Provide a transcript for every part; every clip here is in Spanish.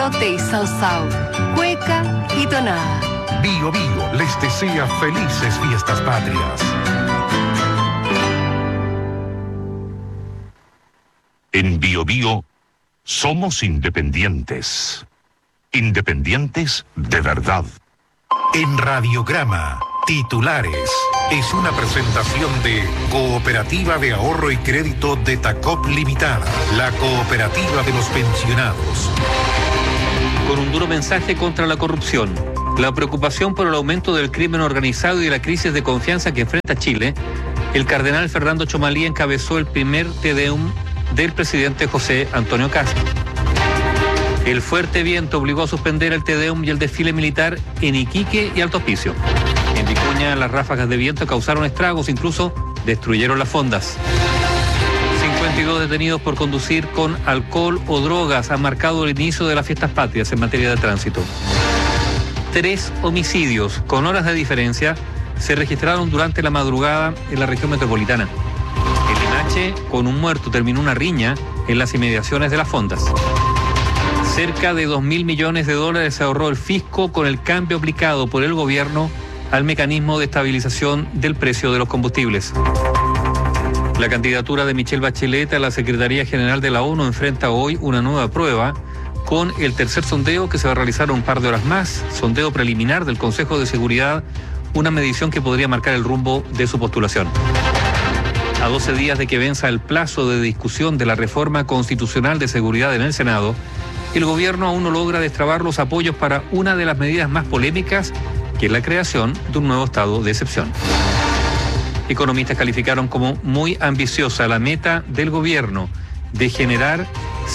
Lote y Sausau, Cueca y Tonada. Bio Bio les desea felices fiestas patrias. En Bio Bio somos independientes. Independientes de verdad. En Radiograma, titulares. Es una presentación de Cooperativa de Ahorro y Crédito de Tacop Limitada, la cooperativa de los pensionados. Con un duro mensaje contra la corrupción, la preocupación por el aumento del crimen organizado y la crisis de confianza que enfrenta Chile, el cardenal Fernando Chomalí encabezó el primer Te Deum del presidente José Antonio Kast. El fuerte viento obligó a suspender el Te Deum y el desfile militar en Iquique y Alto Hospicio. En Vicuña, las ráfagas de viento causaron estragos, incluso destruyeron las fondas. 52 detenidos por conducir con alcohol o drogas han marcado el inicio de las fiestas patrias en materia de tránsito. 3 homicidios con horas de diferencia se registraron durante la madrugada en la región metropolitana. En Limache, con un muerto, terminó una riña en las inmediaciones de las fondas. Cerca de 2.000 millones de dólares se ahorró el fisco con el cambio aplicado por el gobierno al mecanismo de estabilización del precio de los combustibles. La candidatura de Michelle Bachelet a la Secretaría General de la ONU enfrenta hoy una nueva prueba con el tercer sondeo que se va a realizar en un par de horas más, sondeo preliminar del Consejo de Seguridad, una medición que podría marcar el rumbo de su postulación. A 12 días de que venza el plazo de discusión de la reforma constitucional de seguridad en el Senado, el gobierno aún no logra destrabar los apoyos para una de las medidas más polémicas, que es la creación de un nuevo estado de excepción. Economistas calificaron como muy ambiciosa la meta del gobierno de generar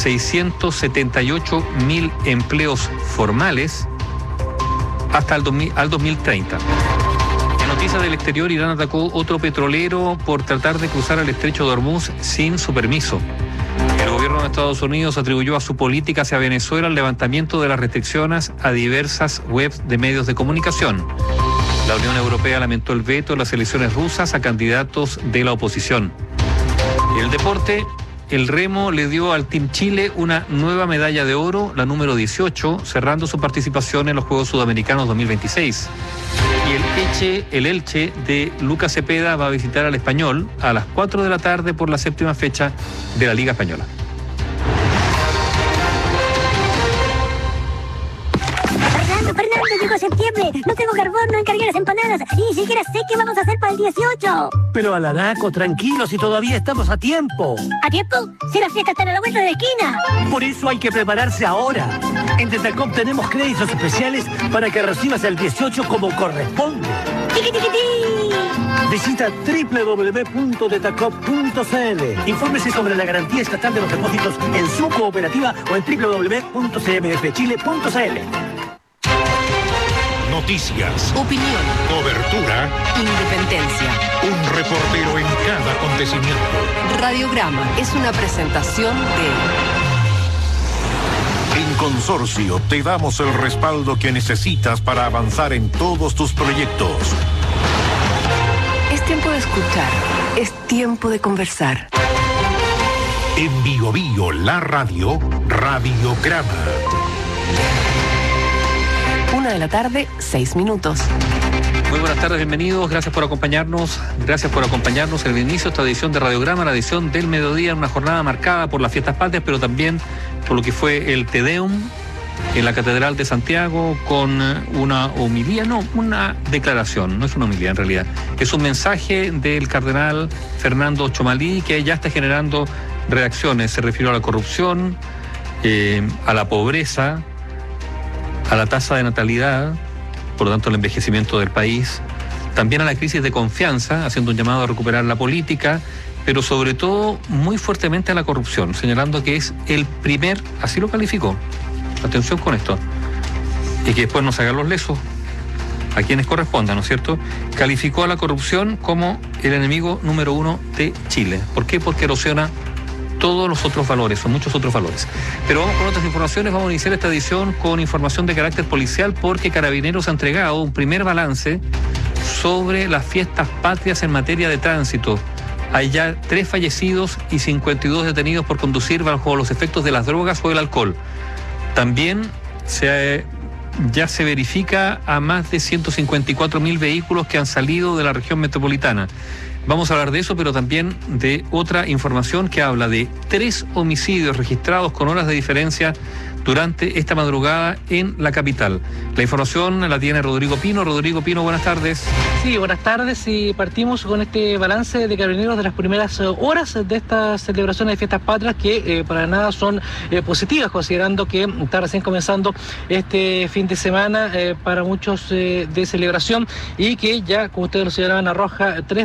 678.000 empleos formales hasta al 2030. En noticias del exterior, Irán atacó otro petrolero por tratar de cruzar el estrecho de Hormuz sin su permiso. El gobierno de Estados Unidos atribuyó a su política hacia Venezuela el levantamiento de las restricciones a diversas webs de medios de comunicación. La Unión Europea lamentó el veto de las elecciones rusas a candidatos de la oposición. En el deporte, el remo le dio al Team Chile una nueva medalla de oro, la número 18, cerrando su participación en los Juegos Sudamericanos 2026. Y el Elche de Lucas Cepeda va a visitar al Español a las 4 de la tarde por la 7ª fecha de la Liga Española. Fernando, llegó septiembre. No tengo carbón, no encargué las empanadas. Y ni siquiera sé qué vamos a hacer para el 18. Pero Alanaco, tranquilo, si todavía estamos a tiempo. ¿A tiempo? Si las fiestas están a la vuelta de la esquina. Por eso hay que prepararse ahora. En Tetacop tenemos créditos especiales para que recibas el 18 como corresponde. ¡Tiqui, tiqui, ti! Visita www.tetacop.cl. Infórmese sobre la garantía estatal de los depósitos en su cooperativa o en www.cmfchile.cl. Noticias, Opinión, cobertura, independencia. un reportero en cada acontecimiento. Radiograma es una presentación de... En Consorcio te damos el respaldo que necesitas para avanzar en todos tus proyectos. Es tiempo de escuchar, es tiempo de conversar. En Bio Bio, la radio, Radiograma. 1:06 p.m. Muy buenas tardes, bienvenidos, gracias por acompañarnos en el inicio de esta edición de Radiograma, la edición del mediodía, una jornada marcada por las fiestas patrias, pero también por lo que fue el Te Deum en la Catedral de Santiago con una homilía, no, una declaración, no es una homilía en realidad, es un mensaje del cardenal Fernando Chomalí que ya está generando reacciones, se refirió a la corrupción, a la pobreza, a la tasa de natalidad, por lo tanto el envejecimiento del país, también a la crisis de confianza, haciendo un llamado a recuperar la política, pero sobre todo muy fuertemente a la corrupción, señalando que es el primer, así lo calificó, atención con esto, y que después nos hagan los lesos a quienes correspondan, ¿no es cierto? Calificó a la corrupción como el enemigo número 1 de Chile. ¿Por qué? Porque erosiona todos los otros valores, son muchos otros valores. Pero vamos con otras informaciones, vamos a iniciar esta edición con información de carácter policial porque Carabineros ha entregado un primer balance sobre las fiestas patrias en materia de tránsito. Hay ya 3 fallecidos y 52 detenidos por conducir bajo los efectos de las drogas o el alcohol. También ya se verifica a más de 154.000 vehículos que han salido de la región metropolitana. Vamos a hablar de eso, pero también de otra información que habla de 3 homicidios registrados con horas de diferencia durante esta madrugada en la capital. La información la tiene Rodrigo Pino. Rodrigo Pino, buenas tardes. Sí, buenas tardes, y partimos con este balance de Carabineros de las primeras horas de estas celebraciones de fiestas patrias que para nada son positivas, considerando que está recién comenzando este fin de semana para muchos de celebración, y que ya, como ustedes lo señalaban, arroja 3